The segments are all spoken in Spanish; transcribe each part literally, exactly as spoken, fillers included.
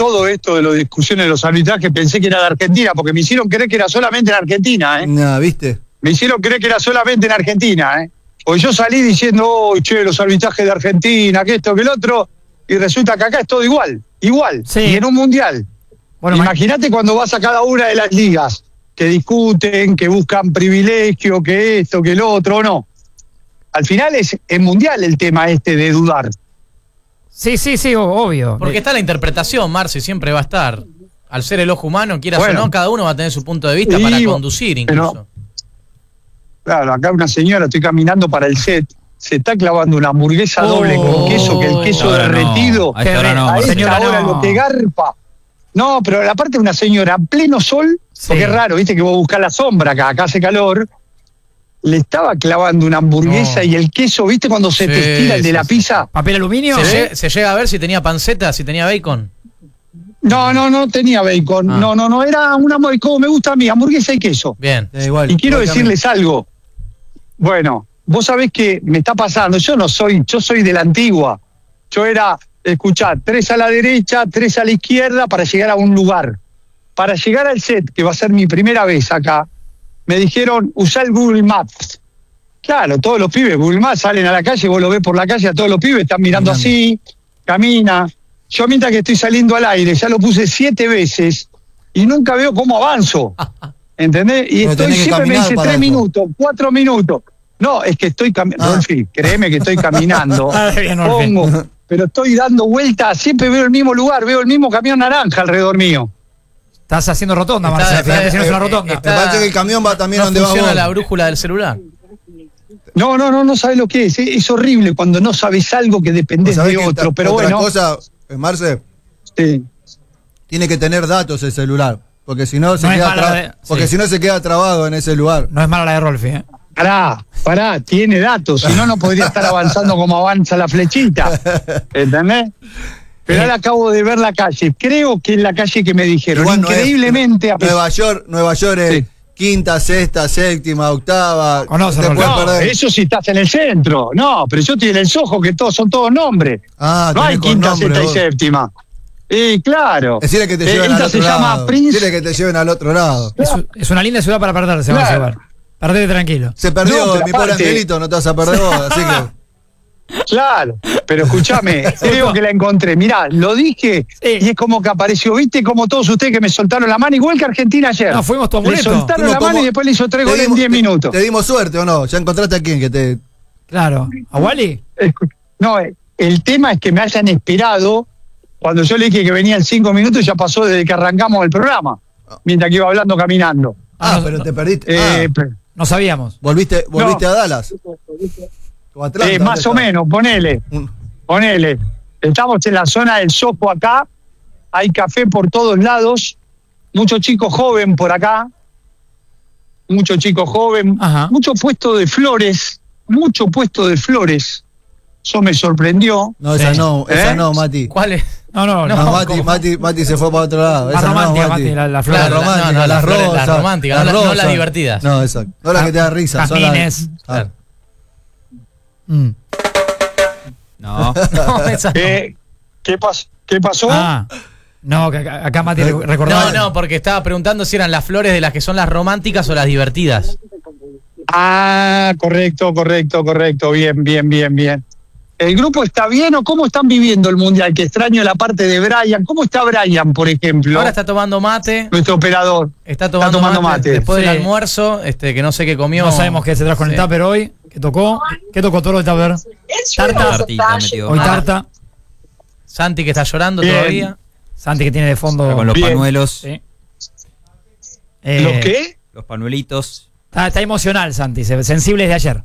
todo esto de las discusiones de los arbitrajes pensé que era de Argentina, porque me hicieron creer que era solamente en Argentina, ¿eh? No, ¿viste? Me hicieron creer que era solamente en Argentina, ¿eh? Porque yo salí diciendo, oh, che, los arbitrajes de Argentina, que esto, que el otro, y resulta que acá es todo igual, igual, Sí. y en un mundial. Bueno, imagínate cuando vas a cada una de las ligas, que discuten, que buscan privilegio, que esto, que el otro, o no. Al final es, es mundial el tema este de dudar. Sí, sí, sí, obvio. Porque está la interpretación, Marce, siempre va a estar. Al ser el ojo humano, quieras Bueno. o no, cada uno va a tener su punto de vista Sí, para conducir incluso. pero- Claro, acá una señora, estoy caminando para el set, se está clavando una hamburguesa Oh, doble con queso, que el queso ahora no, derretido, a esta hora no, a esta señora, hora no. lo que garpa. No, pero la parte de una señora en pleno sol, Sí. porque es raro, viste que vos buscás la sombra acá, acá hace calor, le estaba clavando una hamburguesa No. y el queso, viste cuando se Sí, te estira el de sí, la sí. pizza. ¿Papel aluminio? ¿Se, ¿Eh? lle- se llega a ver si tenía panceta, si tenía bacon? No, no, no tenía bacon, Ah. no, no, no, era una, como me gusta a mí, hamburguesa y queso. Bien. Da igual. Y quiero igual que a mí. decirles algo. Bueno, vos sabés que me está pasando. Yo no soy, yo soy de la antigua. Yo era, escuchá, tres a la derecha, tres a la izquierda para llegar a un lugar. Para llegar al set, que va a ser mi primera vez acá, me dijeron, usá el Google Maps. Claro, todos los pibes, Google Maps, salen a la calle, vos lo ves por la calle, a todos los pibes están mirando así, camina. Yo mientras que estoy saliendo al aire, ya lo puse siete veces y nunca veo cómo avanzo. ¿Entendés? Y Pero estoy tenés que siempre me caminar dice para tres eso. minutos, cuatro minutos. No, es que estoy caminando. Ah. Rolfi, créeme que estoy caminando. Ah, bien, Rolfi. Pongo, pero estoy dando vueltas, siempre veo el mismo lugar, veo el mismo camión naranja alrededor mío. Estás haciendo rotonda, Está- Marcelo. está- Fíjate si no es una eh, rotonda. está- Me parece que el camión va también No donde va funciona vos. la brújula del celular. No, no, no, no sabes lo que es. Es, es horrible cuando no sabes algo que ¿Vos dependés sabés de que otro. ta- Pero otra bueno, cosa, eh, Marce, sí. tiene que tener datos el celular. Porque si no se No es queda mala tra- la de- porque sí. si no se queda trabado en ese lugar. No es mala la de Rolfi, ¿eh? Pará, pará, tiene datos, si no, no podría estar avanzando como avanza la flechita. ¿Entendés? Pero ahora acabo de ver la calle. Creo que es la calle que me dijeron. Igual no es- Increíblemente. a pesar- Nueva York, Nueva York es Sí. quinta, sexta, séptima, octava. Conoce, te Rolfi. puedes No, perder. eso si estás en el centro. No, pero yo estoy en el Soho, que todos son todos nombres. Ah, No hay tenés con quinta, nombre, sexta y vos. séptima. Y claro. Decirle que te Eh, lleven al esta otro se lado. llama Prince. Decirle que te lleven al otro lado. Es, es una linda ciudad para perderse, Claro. Marcelo. Perdete tranquilo. Se perdió No, pero mi pobre aparte- angelito, no te vas a perder vos, así que. Claro, pero escúchame, creo que la encontré. Mirá, lo dije Sí. y es como que apareció. ¿Viste como todos ustedes que me soltaron la mano? Igual que Argentina ayer. No, fuimos tu Le amuleto. soltaron Fuimos la mano como- y después le hizo tres te goles en dimos- diez te- minutos. ¿Te dimos suerte o no? ¿Ya encontraste a quién que te. Claro. ¿A Wally? Escu- No, eh, el tema es que me hayan esperado. Cuando yo le dije que venía en cinco minutos, ya pasó desde que arrancamos el programa. Mientras que iba hablando caminando. Ah, no, pero no. te perdiste. Eh, Ah, pe- No sabíamos. volviste volviste no. a Dallas. O Atlanta, eh, ¿dónde más o estás? menos, ponele. Mm. Ponele. Estamos en la zona del Soho acá. Hay café por todos lados. Mucho chico joven por acá. Mucho chico joven. Ajá. Mucho puesto de flores. Mucho puesto de flores. Eso me sorprendió. No, esa Sí. no, esa ¿Eh? no, Mati. ¿Cuál es? No, no, No, no. Mati, ¿cómo? Mati, Mati se fue para otro lado. Más Esa no, romántica, Mati. Mati, la, la flor. Las Claro, románticas, no, no, las las flores, rosas. las románticas, no las- no las divertidas. No, exacto. No las que te dan risa. son las- Jazmines. Ah. Mm. No. No, esa no. Eh, ¿qué, pas- ¿Qué pasó? Ah. No, que acá, acá Mati rec- recordaba. No, no, porque estaba preguntando si eran las flores de las que son las románticas o las divertidas. Ah, correcto, correcto, correcto. Bien, bien, bien, bien. ¿El grupo está bien o cómo están viviendo el Mundial? Que extraño la parte de Brian. ¿Cómo está Brian, por ejemplo? Ahora está tomando mate. Nuestro operador. Está tomando, tomando mate, mate. después Sí. del almuerzo, este, que no sé qué comió. No sabemos qué se trajo en el Sí. tupper hoy. ¿Qué tocó? ¿Qué tocó todo el tupper? Tarta. Tartita metió. Hoy tarta. Santi que está llorando Bien. todavía. Santi que tiene de fondo. Con los Bien. panuelos, Sí. Eh, ¿Los qué? los panuelitos. Está, está emocional, Santi. se- Sensible desde ayer.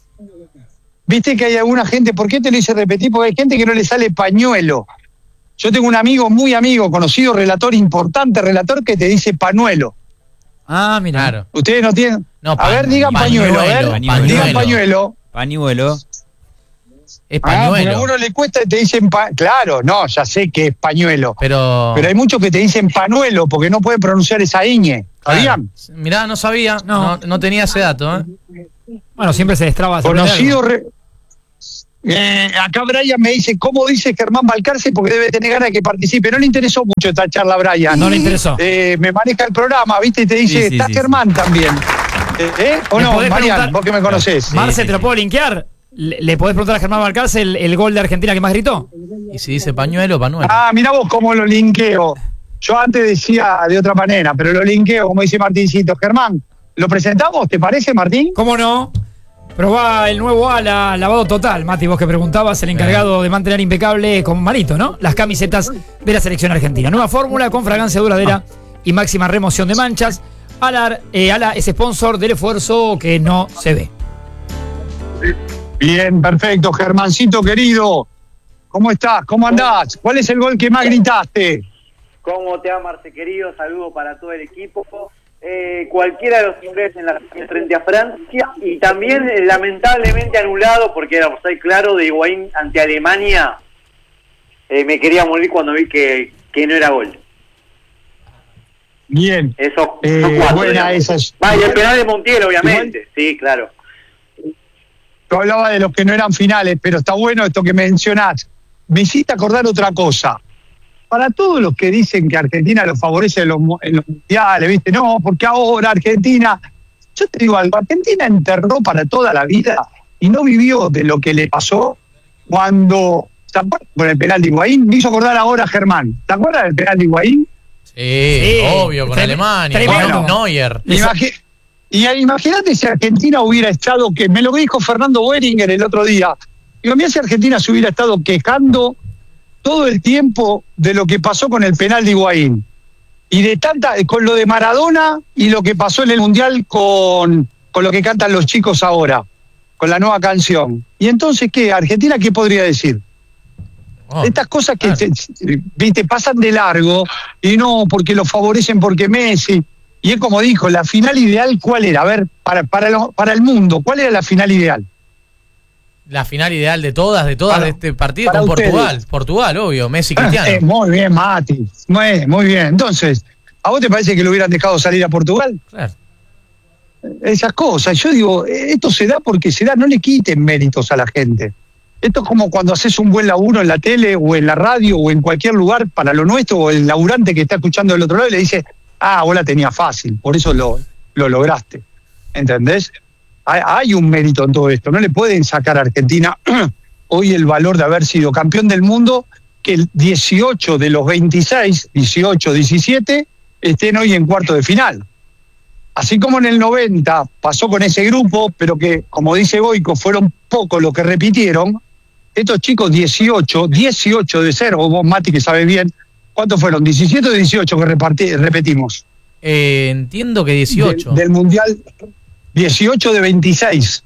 Viste que hay alguna gente, ¿por qué te lo hice repetir? Porque hay gente que no le sale pañuelo. Yo tengo un amigo, muy amigo, conocido, relator, importante relator, que te dice pañuelo. Ah, mira. Claro. Ustedes no tienen... No, a pa- ver, digan pañuelo, a ver. pañuelo. Digan pañuelo. Pañuelo. Es Ah, porque a pañuelo. uno le cuesta y te dicen... pa- Claro, no, ya sé que es pañuelo. pero. Pero hay muchos que te dicen pañuelo porque no pueden pronunciar esa ñ. ¿Sabían? Claro. Mirá, no sabía. No. No, no tenía ese dato, ¿eh? Bueno, siempre se destraba. se aprende Conocido... algo. re- Eh, acá Brian me dice, ¿cómo dice Germán Balcarce? Porque debe tener ganas de que participe. No le interesó mucho esta charla a Brian. No le interesó. Eh, me maneja el programa, ¿viste? Y te dice, Sí, sí, está sí, Germán también. Eh, ¿eh? ¿O ¿Le no, podés Marian? preguntar- Vos que me conocés. Sí, Marce, sí, ¿te lo sí. puedo linkear? ¿Le, le podés preguntar a Germán Balcarce el, el gol de Argentina que más gritó? Y si dice pañuelo, pañuelo. Ah, mirá vos cómo lo linkeo. Yo antes decía de otra manera, pero lo linkeo, como dice Martincito. Germán, ¿lo presentamos? ¿Te parece, Martín? ¿Cómo no? Probá el nuevo ala, lavado total. Mati, vos que preguntabas, el encargado de mantener impecable con Marito, ¿no? Las camisetas de la selección argentina. Nueva fórmula con fragancia duradera y máxima remoción de manchas. Ala, eh, Ala es sponsor del esfuerzo que no se ve. Bien, perfecto. Germancito querido, ¿cómo estás? ¿Cómo andás? ¿Cuál es el gol que más gritaste? ¿Cómo te va, Marce, querido? Saludo para todo el equipo. Eh, cualquiera de los ingleses en la final frente a Francia y también eh, lamentablemente anulado porque era offside claro de Higuaín ante Alemania. Eh, me quería morir cuando vi que, que no era gol. Bien. Eso, Eh, son cuatro, buena digamos. esa. Ah, y el penal de Montiel, obviamente. Sí, claro. Yo hablaba de los que no eran finales, pero está bueno esto que mencionás. Me hiciste acordar otra cosa. Para todos los que dicen que Argentina los favorece en los, mu- en los mundiales, ¿viste? No, porque ahora Argentina... Yo te digo algo, Argentina enterró para toda la vida y no vivió de lo que le pasó cuando... ¿Te acuerdas con el penal de Higuaín? Me hizo acordar ahora Germán. ¿Te acuerdas del penal de Higuaín? Sí, Sí, obvio, con trem- Alemania, tremendo. con Neuer. Imagi- y ahí, imagínate si Argentina hubiera estado, que me lo dijo Fernando Beringer el otro día, digo, mira si Argentina se hubiera estado quejando todo el tiempo de lo que pasó con el penal de Higuaín y de tanta, con lo de Maradona y lo que pasó en el Mundial con, con lo que cantan los chicos ahora, con la nueva canción. Y entonces, ¿qué? ¿Argentina qué podría decir? Oh. Estas cosas que Ah. se- se- viste pasan de largo y no porque lo favorecen porque Messi. Y es como dijo, la final ideal, ¿cuál era? A ver, para, para, lo- para el mundo, ¿cuál era la final ideal? La final ideal de todas, de todas Para- de este partido para con Portugal. ustedes. Portugal, obvio, Messi, Eh, Cristiano. muy bien, Mati. Muy, muy bien. Entonces, ¿a vos te parece que lo hubieran dejado salir a Portugal? Claro. Esas cosas. Yo digo, eh, esto se da porque se da, no le quiten méritos a la gente. Esto es como cuando haces un buen laburo en la tele o en la radio o en cualquier lugar para lo nuestro, o el laburante que está escuchando del otro lado y le dice, ah, vos la tenías fácil, por eso lo, lo lograste. ¿Entendés? Hay, hay un mérito en todo esto. No le pueden sacar a Argentina hoy el valor de haber sido campeón del mundo, que el dieciocho de los veintiséis, dieciocho, diecisiete, estén hoy en cuarto de final. Así como en el noventa pasó con ese grupo, pero que, como dice Goico, fueron pocos los que repitieron, estos chicos dieciocho, dieciocho de cero, vos Mati que sabes bien, ¿cuántos fueron? diecisiete o dieciocho que reparti- repetimos. Eh, entiendo que dieciocho. Del, del Mundial, dieciocho de veintiséis.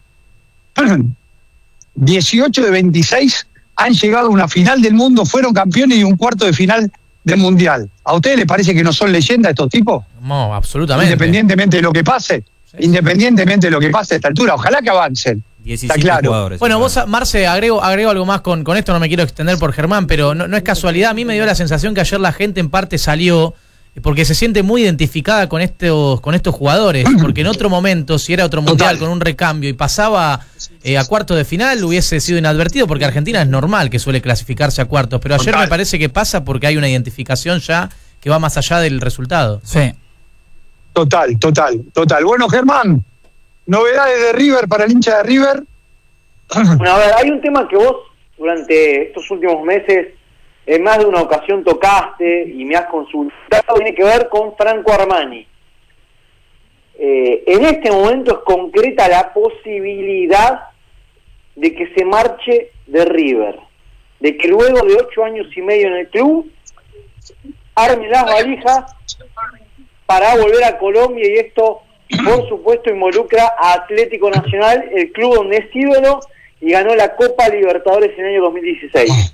dieciocho de veintiséis han llegado a una final del mundo, fueron campeones y un cuarto de final del Mundial. ¿A ustedes les parece que no son leyendas estos tipos? No, absolutamente. Independientemente de lo que pase, independientemente de lo que pase a esta altura, ojalá que avancen. diecisiete Está claro. jugadores. Bueno, vos, Marce, agrego, agrego algo más con, con esto, no me quiero extender por Germán, pero no, no es casualidad. A mí me dio la sensación que ayer la gente en parte salió porque se siente muy identificada con estos, con estos jugadores, porque en otro momento, si era otro mundial Total. con un recambio y pasaba eh, a cuartos de final, hubiese sido inadvertido, porque Argentina es normal que suele clasificarse a cuartos, pero ayer Total. me parece que pasa porque hay una identificación ya que va más allá del resultado. Sí. Total, total, total. Bueno, Germán, novedades de River para el hincha de River. Bueno, a ver, hay un tema que vos durante estos últimos meses en más de una ocasión tocaste y me has consultado, tiene que ver con Franco Armani. Eh, en este momento es concreta la posibilidad de que se marche de River, de que luego de ocho años y medio en el club arme las valijas para volver a Colombia, y esto por supuesto involucra a Atlético Nacional, el club donde es ídolo y ganó la Copa Libertadores en el año dos mil dieciséis.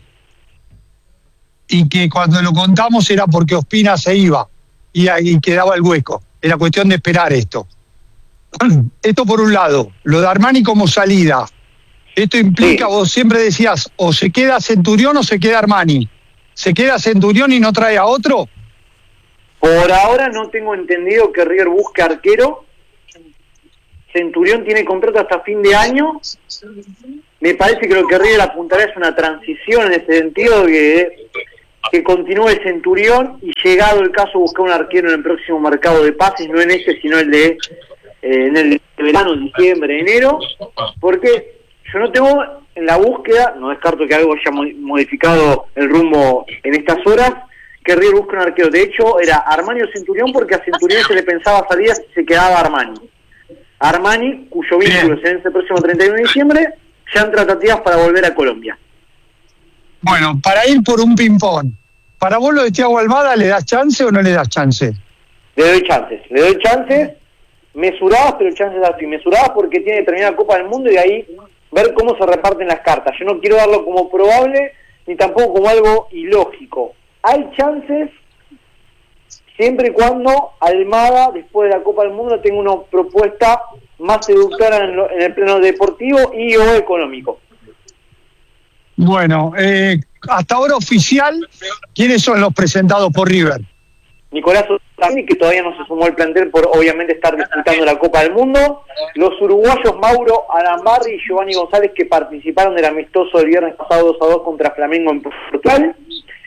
Y que cuando lo contamos era porque Ospina se iba y ahí quedaba el hueco. Era cuestión de esperar esto. Esto por un lado, lo de Armani como salida. Esto implica, Sí. vos siempre decías, o se queda Centurión o se queda Armani. ¿Se queda Centurión y no trae a otro? Por ahora no tengo entendido que River busque arquero. Centurión tiene contrato hasta fin de año Me parece que lo que River apuntará es una transición en ese sentido, que, que continúe el Centurión y llegado el caso buscar un arquero en el próximo mercado de pases, no en este sino el de eh, en el de verano, diciembre, enero, porque yo no tengo en la búsqueda, no descarto que algo haya modificado el rumbo en estas horas, que River busque un arquero. De hecho, era Armani o Centurión, porque a Centurión se le pensaba salida si se quedaba Armani. Armani, cuyo vínculo es en este próximo treinta y uno de diciembre, ya en tratativas para volver a Colombia. Bueno, para ir por un ping-pong, ¿para vos lo de Thiago Almada le das chance o no le das chance? Le doy chances, le doy chances, mesuradas, pero chances así, mesuradas porque tiene determinada Copa del Mundo y ahí ver cómo se reparten las cartas. Yo no quiero darlo como probable, ni tampoco como algo ilógico. Hay chances, siempre y cuando Almada, después de la Copa del Mundo, tenga una propuesta más seductora en, lo, en el plano deportivo y o económico. Bueno, eh, hasta ahora oficial, ¿quiénes son los presentados por River? Nicolás Otamendi, que todavía no se sumó al plantel por obviamente estar disputando la Copa del Mundo. Los uruguayos Mauro Arambarri y Giovanni González, que participaron del amistoso del viernes pasado dos a dos contra Flamengo en Portugal.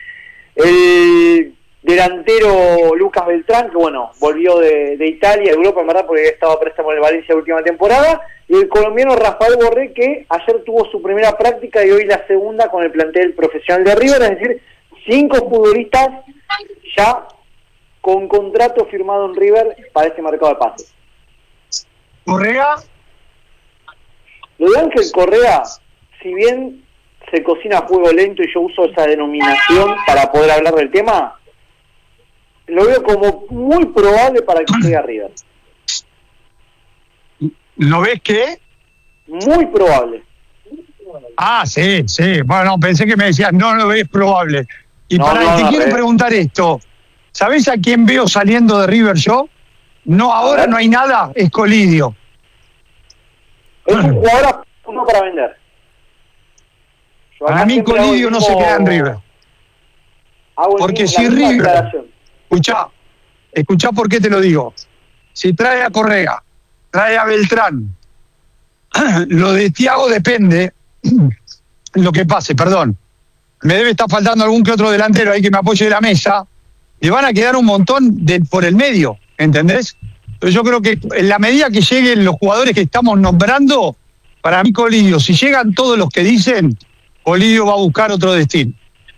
El delantero Lucas Beltrán, que bueno, volvió de, de Italia, Europa en verdad, porque había estado a préstamo en el Valencia la última temporada. Y el colombiano Rafael Borré, que ayer tuvo su primera práctica y hoy la segunda con el plantel profesional de River. Es decir, cinco futbolistas ya con contrato firmado en River para este mercado de pases. ¿Correa? Lo de Ángel Correa, si bien se cocina a fuego lento y yo uso esa denominación para poder hablar del tema, lo veo como muy probable para que llegue a River. ¿Lo ves qué? Muy probable. Ah, sí, sí. Bueno, pensé que me decías, no lo ves probable. Y No, para no, te no, quiero eh. preguntar esto. ¿Sabés a quién veo saliendo de River yo? No, ahora no hay nada, es Colidio. Es un jugador uno para vender. Yo acá Para mí siempre hago el Colidio no se mismo- queda en River. hago el Porque mismo- si la misma River, aclaración. escuchá, escuchá por qué te lo digo. Si trae a Correa, trae a Beltrán, lo de Thiago depende, lo que pase, perdón. Me debe estar faltando algún que otro delantero ahí que me apoye de la mesa. Le van a quedar un montón de, por el medio, ¿entendés? Pero yo creo que en la medida que lleguen los jugadores que estamos nombrando, para mí Colidio, si llegan todos los que dicen, Colidio va a buscar otro destino.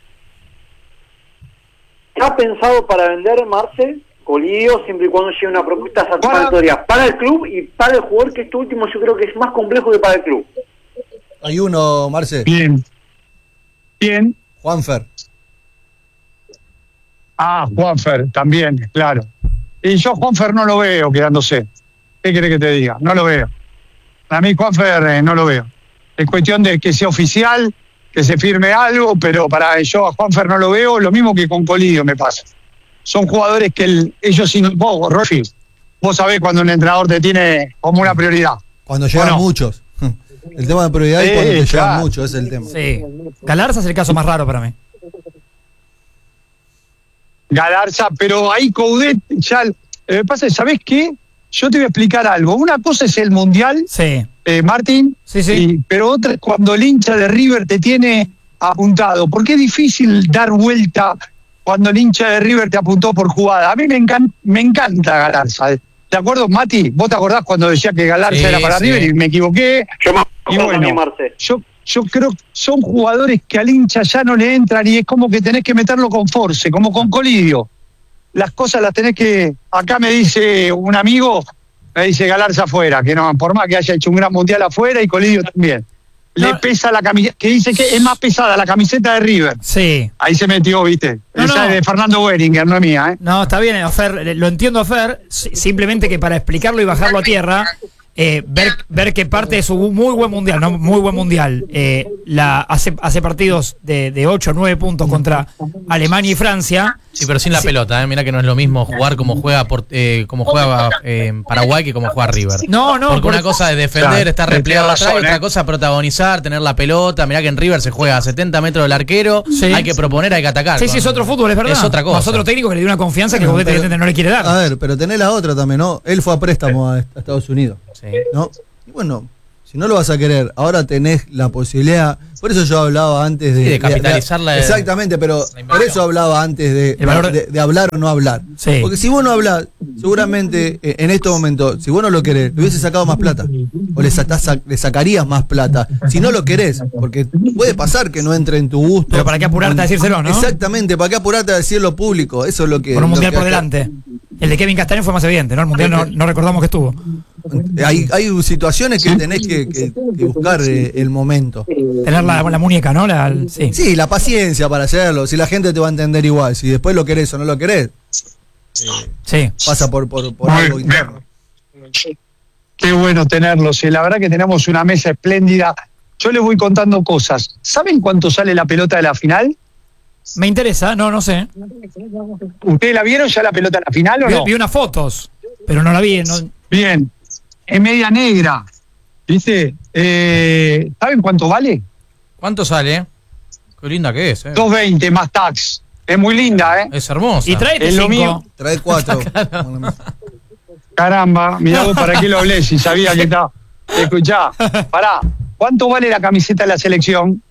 ¿Está pensado para vender, Marce, Colidio, siempre y cuando llegue una propuesta satisfactoria para el club y para el jugador, que este último yo creo que es más complejo que para el club? Hay uno, Marce, Bien. Bien. Juanfer. Ah, Juanfer, también, claro. Y yo Juanfer no lo veo quedándose. ¿Qué querés que te diga? No lo veo. A mí Juanfer eh, no lo veo. Es cuestión de que sea oficial, que se firme algo, pero para yo a Juanfer no lo veo, lo mismo que con Colidio me pasa. Son jugadores que el, ellos sin vos, Roshi, vos sabés cuando un entrenador te tiene como una prioridad. Cuando llegan ¿O no? muchos. El tema de prioridad es Sí, cuando te llegan claro. muchos, ese es el tema. Sí. Galarza es el caso más raro para mí. Galarza, pero ahí Coudet ya... Eh, pasa, ¿sabés qué? Yo te voy a explicar algo. Una cosa es el Mundial, Sí. eh, Martín, Sí, sí. y- pero otra es cuando el hincha de River te tiene apuntado. Porque es difícil dar vuelta cuando el hincha de River te apuntó por jugada. A mí me, encan- me encanta Galarza. ¿De acuerdo, Mati? ¿Vos te acordás cuando decía que Galarza Sí, era para sí. River y me equivoqué? Yo me Y acuerdo bueno, también, Marce. yo, yo creo que son jugadores que al hincha ya no le entran y es como que tenés que meterlo con force, como con Colidio. Las cosas las tenés que... Acá me dice un amigo, me dice Galarza afuera, que no, por más que haya hecho un gran mundial afuera y Colidio también. Le No. pesa la camiseta, que dice que es más pesada la camiseta de River. Sí. Ahí se metió, viste. No, Esa no. es de Fernando Beringer, no es mía, ¿eh? No, está bien, Ofer, lo entiendo, Fer. si- Simplemente que para explicarlo y bajarlo a tierra, eh, ver, ver que parte de su muy buen mundial, no muy buen mundial, eh, la hace, hace partidos de, de ocho o nueve puntos contra Alemania y Francia. Sí, pero sin la Sí. pelota, ¿eh? Mira que no es lo mismo jugar como juega por, eh, como juega eh, en Paraguay que como juega River. No, no, Porque por- una cosa es defender, Claro, estar tenés replegado atrás, razón, y otra ¿eh? cosa protagonizar, tener la pelota. Mirá que en River se juega a setenta metros del arquero, Sí. hay que proponer, hay que atacar. Sí, sí, es otro fútbol, es verdad. Es otra cosa. Más otro técnico que le dio una confianza que Bueno, Coudet pero- evidentemente no le quiere dar. A ver, pero tenés la otra también, ¿no? Él fue a préstamo a, a Estados Unidos, Sí. ¿no? Y bueno, Si no lo vas a querer, ahora tenés la posibilidad. Por eso yo hablaba antes de. Sí, de capitalizar la- Exactamente, pero la por inversión. eso hablaba antes de, El valor- de, de hablar o no hablar. Sí. Porque si vos no hablás, seguramente eh, en estos momentos, si vos no lo querés, le hubiese sacado más plata. O le, sacás- le sacarías más plata. Si no lo querés, porque puede pasar que no entre en tu gusto. Pero para qué apurarte a decírselo, ¿no? Exactamente, para qué apurarte a decirlo público. Eso es lo que. Con un lo mundial que por acá- delante. El de Kevin Castañón fue más evidente, ¿no? El mundial no, no recordamos que estuvo. Hay, hay situaciones que tenés que, que- que buscar eh, el momento. Tener la, la muñeca, ¿no? La, sí. Sí, la paciencia para hacerlo. Si la gente te va a entender igual. Si después lo querés o no lo querés, Sí. pasa por, por, por Muy algo bien. interno. Qué bueno tenerlos. Y la verdad que tenemos una mesa espléndida. Yo les voy contando cosas. ¿Saben cuánto sale la pelota de la final? Me interesa, no, no sé. ¿Ustedes la vieron ya la pelota de la final o Vi, no? vi unas fotos, pero no la vi. No, Bien. Es media negra. ¿Viste? Eh, ¿Saben cuánto vale? ¿Cuánto sale? Qué linda que es, eh. dos veinte más tax. Es muy linda, ¿eh? Es hermosa. y tráete Es lo cinco. mío. Trae cuatro. Caramba, mirá vos para qué lo hablé si sabía que estaba. Escuchá, pará. ¿Cuánto vale la camiseta de la selección?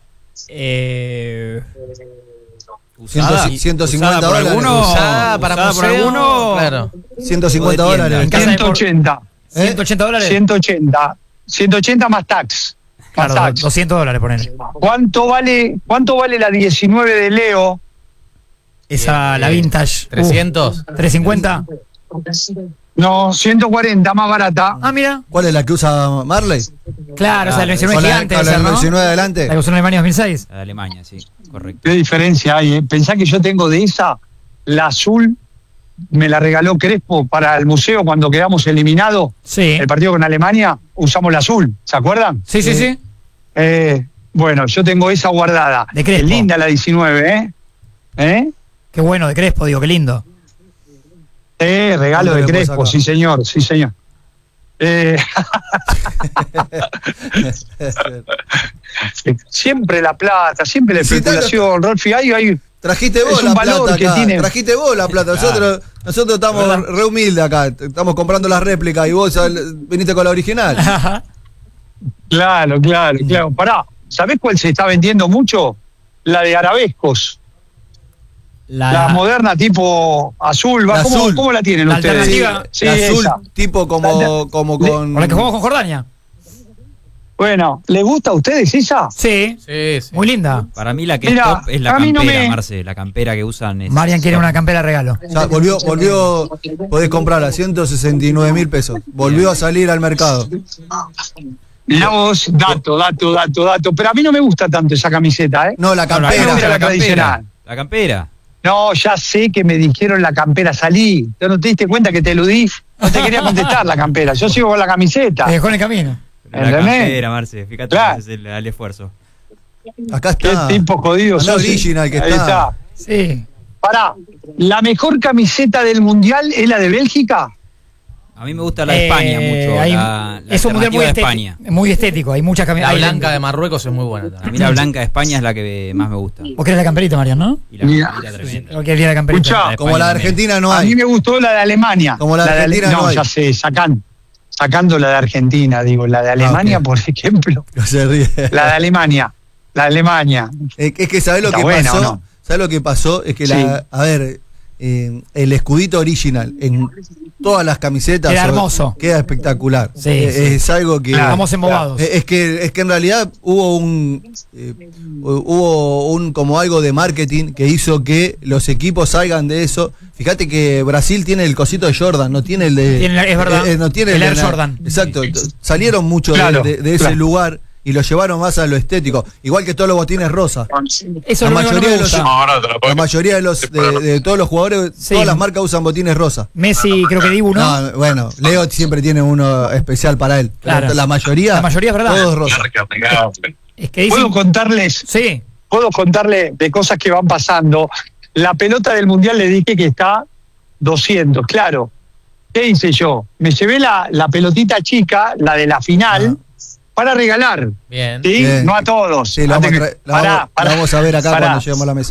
Eh, Usada, ciento cincuenta usada por dólares. alguno, Usada para usada por museo, alguno, claro. ciento cincuenta O de tienda. dólares. En casa de ciento ochenta. ¿Eh? ciento ochenta dólares. ciento ochenta. ciento ochenta más tax. Más Claro, tax. doscientos dólares, ponele. ¿Cuánto vale, cuánto vale la diecinueve de Leo? Esa, Eh, la vintage. trescientos. Uh, ¿trescientos cincuenta? No, ciento cuarenta, más barata. Ah, mira. ¿Cuál es la que usa Marley? Claro, o sea, el novecientos Con la, gigante. con debe la ser, ¿no? novecientos nueve La adelante. que usó en Alemania dos mil seis. La de Alemania, sí, correcto. ¿Qué diferencia hay? Eh? Pensá que yo tengo de esa, la azul, me la regaló Crespo para el museo cuando quedamos eliminados. Sí. El partido con Alemania, usamos la azul, ¿se acuerdan? Sí, sí, sí. Eh, bueno, yo tengo esa guardada. De Crespo. Es linda la diecinueve, ¿eh? ¿Eh? Qué bueno, de Crespo, digo, qué lindo. Eh, regalo ¿Cuánto de le puedo Crespo, sacar? sí señor, sí señor. Eh, siempre la plata, siempre la Sí, especulación, Rolfi, hay, hay, Trajiste vos Es un la valor plata que acá. tiene. Trajiste vos la plata. Nosotros, nosotros estamos re humildes acá. Estamos comprando las réplicas y vos al- viniste con la original. claro, claro, claro. Pará, ¿sabés cuál se está vendiendo mucho? La de arabescos. La, La moderna tipo azul, ¿va? La ¿Cómo, azul. ¿Cómo la tienen La ustedes? alternativa. Sí, La azul, esa. tipo como, como con. con la que jugamos con Jordania. Bueno, ¿les gusta a ustedes esa? Sí. Sí, sí. Muy linda. Para mí la que Mira, es top es la a mí no campera, me- Marce. La campera que usan es. Marian quiere una campera regalo. Ya volvió, volvió, podés comprarla, ciento sesenta y nueve mil pesos. Volvió a salir al mercado. Mirá vos, dato, dato, dato, dato. Pero a mí no me gusta tanto esa camiseta, ¿eh? No, la A mí me campera. gusta la campera. tradicional. La campera. No, ya sé que me dijeron la campera, salí. ¿Tú no te diste cuenta que te eludí? No te quería contestar la campera. Yo sigo con la camiseta. Te dejó en el camino. La ¿Entendés? campera, Marce. Fíjate Claro. que es el, el esfuerzo. Acá Qué está. tipo jodido. Andá sos. original que Ahí está. Sí. Pará, ¿la mejor camiseta del mundial es la de Bélgica? A mí me gusta la de Eh, España mucho. hay- la, la es un mundial muy alternativa de estético. España. Muy estético. Hay muchas La camisetas. blanca de Marruecos es muy buena A también. mí la blanca de España es la que más me gusta. Vos querés la camperita, Marian, ¿no? Y la Mira. campera tremenda. Creo que quería la camperita. Escuchá, de Como la de España Argentina no A mí hay. me gustó la de Alemania. Como la de Ale- Argentina no hay. ya sé, sacan, sacando la de Argentina, digo, la de Alemania, ok. por ejemplo. No se ríe. La de Alemania, la de Alemania. Es que, es que ¿sabés lo Está que buena, pasó? ¿o no? ¿Sabés lo que pasó? Es que, la, a ver, eh, el escudito original en todas las camisetas Era o- hermoso. queda espectacular. Sí, Eh, sí. Es algo que... Claro. Vamos embobados. Eh, Es que, es que en realidad hubo un eh, hubo un como algo de marketing que hizo que los equipos salgan de eso. Fíjate que Brasil tiene el cosito de Jordan, no tiene el de Tiene la- es verdad. eh, eh, no tiene El de Air na- Jordan. Exacto. Salieron mucho de- Claro, de, de ese claro. lugar y lo llevaron más a lo estético, igual que todos los botines rosa. Eso La es lo único que no mayoría me de los gusta. la mayoría de los de, de todos los jugadores, Sí. todas las marcas usan botines rosa. Messi, creo que Dibu, ¿no? No, bueno, Leo siempre tiene uno especial para él. Pero Claro. la mayoría, La mayoría es verdad. todos rosa. Es que ¿Puedo dicen. contarles, Sí. puedo contarle de cosas que van pasando? La pelota del mundial le dije que está doscientos, claro. ¿Qué hice yo? Me llevé la, la pelotita chica, la de la final, para regalar. Bien. ¿Sí? Bien. No a todos. Sí, la vamos, a Antes que- traer- la Pará, vamos- la pará, vamos a ver acá pará. cuando lleguemos a la mesa.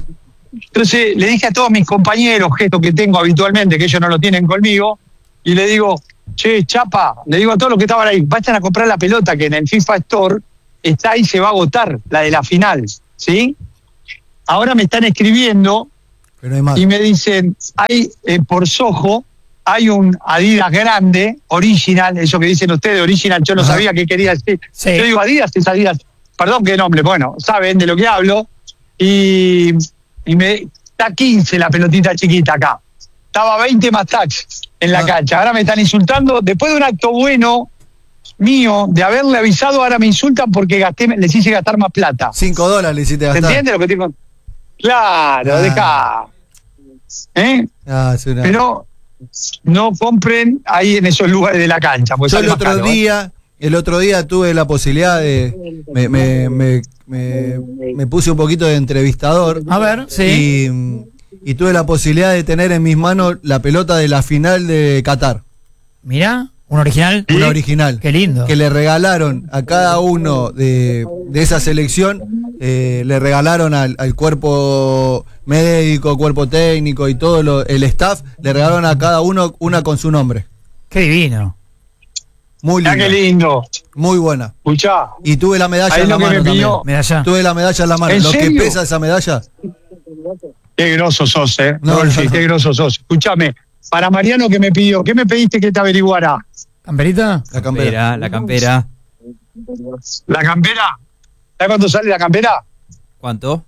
Entonces le dije a todos mis compañeros, gesto que tengo habitualmente, que ellos no lo tienen conmigo, y le digo, che, Chapa, le digo a todos los que estaban ahí, vayan a comprar la pelota que en el FIFA Store está ahí, se va a agotar, la de la final, ¿sí? Ahora me están escribiendo Pero hay más. y me dicen, hay eh, por Soho, hay un Adidas grande, original, eso que dicen ustedes, original, yo no Ajá. sabía qué quería decir. Sí. Yo digo Adidas, es Adidas, perdón qué nombre, bueno, saben de lo que hablo, y, y me está quince la pelotita chiquita acá. Estaba veinte más tax en la Ah. cancha. Ahora me están insultando. Después de un acto bueno mío, de haberle avisado, ahora me insultan porque gasté, les hice gastar más plata. Cinco dólares le hiciste ¿Se gastar. entiende lo que digo? Claro, Ah. deja. ¿Eh? Ah, es una- Pero no compren ahí en esos lugares de la cancha. Pues Yo sale el más otro caro, ¿eh? día, el otro día tuve la posibilidad de. Me, me, me, me, me puse un poquito de entrevistador. A ver, sí. Y, y tuve la posibilidad de tener en mis manos la pelota de la final de Qatar. Mirá, un original. ¿Sí? Una original. Qué lindo. Que le regalaron a cada uno de, de esa selección, eh, le regalaron al, al cuerpo médico, cuerpo técnico y todo lo, el staff, le regalaron a cada uno una con su nombre. Qué divino. Muy Mirá linda, qué lindo. muy buena. Escuchá. Y tuve la medalla Ahí en la lo que mano me también. pidió- Mira allá. Tuve la medalla en la mano. ¿En Lo que serio? pesa esa medalla, Qué grosso sos, ¿eh? No, Rolfi, no, no. qué grosso sos. Escúchame, para Mariano que me pidió, ¿qué me pediste que te averiguara? ¿Camperita? la campera. Campera, la campera. ¿La campera? ¿Sabes cuánto sale la campera? ¿Cuánto?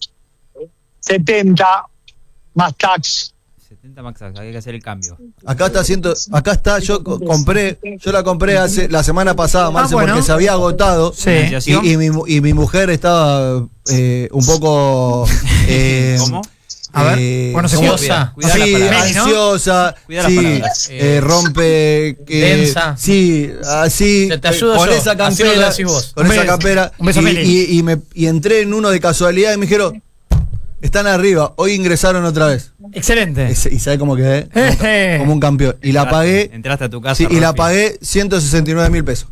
setenta más tax. setenta max, hay que hacer el cambio. Acá está haciendo, acá está, yo co- compré, yo la compré hace la semana pasada, Marce, Ah, bueno. porque se había agotado. Sí. Y, y mi, mu- y mi mujer estaba eh, un poco eh, ¿Cómo? A ver, eh, bueno, se ¿cómo? Ansiosa. Cuidá Sí, las palabras. Meli, ¿no? ansiosa, Cuidá las sí, palabras. eh, rompe, que, Densa. sí, así, Te- te ayudo con yo, esa así lo campera, decís vos. con Un esa beso. campera, Un beso, y, Meli. y, y me, y entré en uno de casualidad y me dijeron, están arriba, hoy ingresaron otra vez. Excelente. Y, y ¿sabes cómo quedé? Eh, Como, eh. como un campeón. Y la pagué, Entraste a tu casa. sí, y la Rolfi. pagué ciento sesenta y nueve mil pesos.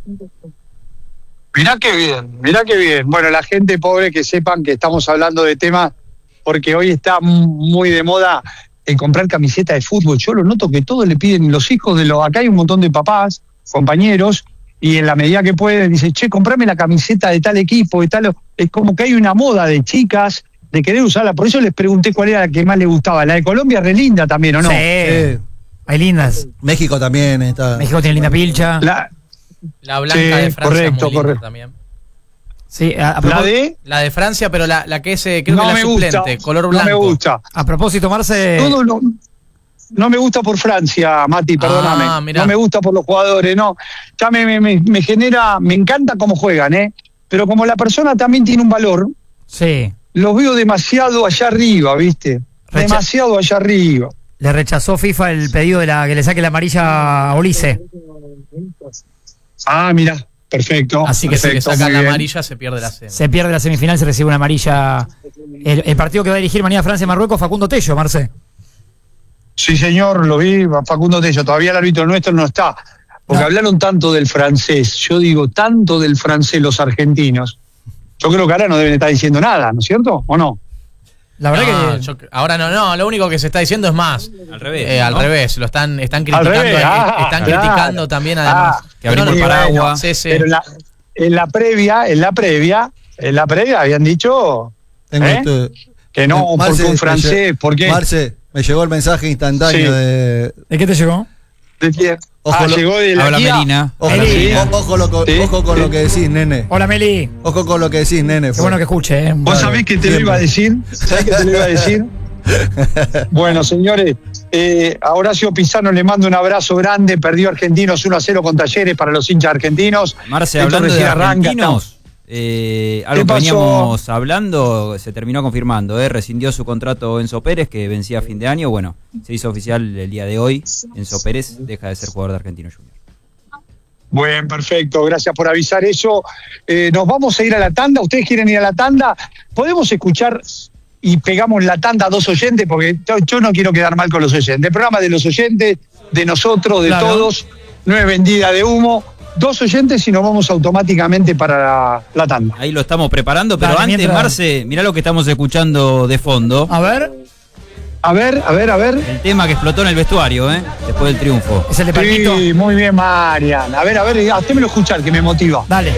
Mirá qué bien, mirá qué bien. Bueno, la gente pobre que sepan que estamos hablando de temas, porque hoy está m- muy de moda el comprar camiseta de fútbol. Yo lo noto que todos le piden, los hijos de los, acá hay un montón de papás, compañeros, y en la medida que pueden, dicen, che, comprame la camiseta de tal equipo, de tal. Es como que hay una moda de chicas de querer usarla. Por eso les pregunté cuál era la que más les gustaba. La de Colombia es re linda también, ¿o no? Sí. Eh, Hay lindas. México también está. México tiene linda pilcha. La, La blanca Sí, de Francia correcto, es muy linda correcto. también. Sí, a, a la propós- de... La de Francia, pero la, la que es, eh, creo no que la me suplente, gusta, color no blanco. me gusta. a propósito, Marce. Todo lo- no me gusta por Francia, Mati, perdóname. Ah, mirá. No me gusta por los jugadores, no. Ya me, me, me- me genera, me encanta cómo juegan, ¿eh? Pero como la persona también tiene un valor, Sí. los veo demasiado allá arriba, ¿viste? Recha- Demasiado allá arriba. Le rechazó FIFA el pedido de la que le saque la amarilla a Ulises. Ah, mira, perfecto. Así que si le perfecto, sacan muy la bien. amarilla se pierde la cena. Se pierde la semifinal, se recibe una amarilla. El, el partido que va a dirigir mañana Francia-Marruecos, Facundo Tello, Marce. Sí, señor, lo vi, Facundo Tello. Todavía el árbitro nuestro no está. Porque No. hablaron tanto del francés. Yo digo, tanto del francés los argentinos. Yo creo que ahora no deben estar diciendo nada, ¿no es cierto? ¿O no? La verdad No, que. yo- ahora no, no, lo único que se está diciendo es más. Al revés. Eh, al ¿no? revés, lo están, están Al criticando, revés, eh, ah, están claro. criticando también además. Ah, que abrimos No, no, el paraguas. Sí, sí. Pero en la, en la previa, en la previa, en la previa habían dicho Tengo ¿Eh? esto- que no, Eh, Marce, porque un me francés, lle- ¿por qué? Marce, me llegó el mensaje instantáneo Sí. de. ¿De qué te llegó? ¿De quién? Ojo Ah, lo- llegó de la Habla Kia. Melina. Ojo, Habla Eli. Melina. o- ojo lo co- Sí, ojo con sí. lo que decís, nene. Hola, Meli. Ojo con lo que decís, nene. Qué bueno que escuche, ¿eh? ¿Vos sabés que te lo Siempre. iba a decir? ¿Sabés que te lo iba a decir? Bueno, señores, eh, a Horacio Pizano le mando un abrazo grande. Perdió Argentinos uno a cero con Talleres para los hinchas argentinos. Marce, Esto hablando de recién arranca, argentinos, eh, algo ¿Qué que pasó? veníamos hablando, se terminó confirmando, eh, rescindió su contrato Enzo Pérez, que vencía a fin de año. Bueno, se hizo oficial el día de hoy. Enzo Pérez deja de ser jugador de Argentino Junior. Bueno, perfecto, gracias por avisar eso. Eh, nos vamos a ir a la tanda. ¿Ustedes quieren ir a la tanda? ¿Podemos escuchar y pegamos la tanda a dos oyentes? Porque yo- yo no quiero quedar mal con los oyentes. El programa de los oyentes, de nosotros, de Claro. todos, no es vendida de humo. Dos oyentes y nos vamos automáticamente para la, la tanda. Ahí lo estamos preparando, pero Dale, antes, mientras- Marce, mirá lo que estamos escuchando de fondo. A ver. A ver, a ver, a ver. El tema que explotó en el vestuario, ¿eh? Después del triunfo. Es el de Palmito. Sí, muy bien, Marian. A ver, a ver, hacémelo escuchar, que me motiva. Dale.